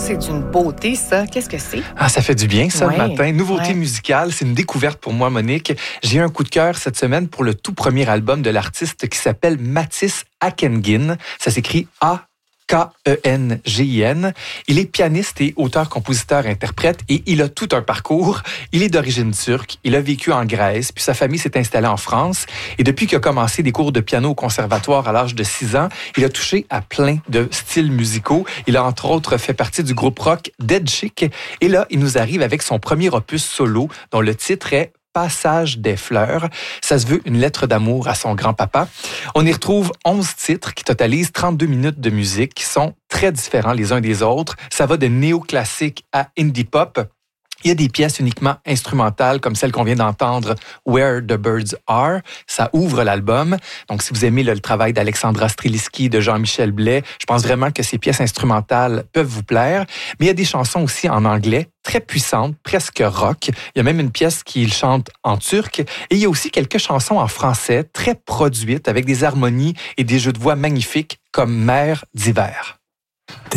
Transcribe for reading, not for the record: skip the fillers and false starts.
c'est d'une beauté, ça. Qu'est-ce que c'est? Ah, ça fait du bien, ça, Ouais, le matin. Nouveauté ouais. musicale, c'est une découverte pour moi, Monique. J'ai eu un coup de cœur cette semaine pour le tout premier album de l'artiste qui s'appelle Mathis Akengin. Ça s'écrit Akengin. Il est pianiste et auteur-compositeur-interprète et il a tout un parcours. Il est d'origine turque, il a vécu en Grèce, puis sa famille s'est installée en France. Et depuis qu'il a commencé des cours de piano au conservatoire à l'âge de 6 ans, il a touché à plein de styles musicaux. Il a entre autres fait partie du groupe rock Dead Chic. Et là, il nous arrive avec son premier opus solo dont le titre est Passage des fleurs. Ça se veut une lettre d'amour à son grand-papa. On y retrouve 11 titres qui totalisent 32 minutes de musique qui sont très différents les uns des autres. Ça va de néoclassique à indie pop. Il y a des pièces uniquement instrumentales comme celle qu'on vient d'entendre, Where the Birds Are. Ça ouvre l'album. Donc, si vous aimez le travail d'Alexandra Streliski, de Jean-Michel Blais, je pense vraiment que ces pièces instrumentales peuvent vous plaire. Mais il y a des chansons aussi en anglais, très puissantes, presque rock. Il y a même une pièce qu'il chante en turc. Et il y a aussi quelques chansons en français, très produites, avec des harmonies et des jeux de voix magnifiques, comme Mère d'hiver.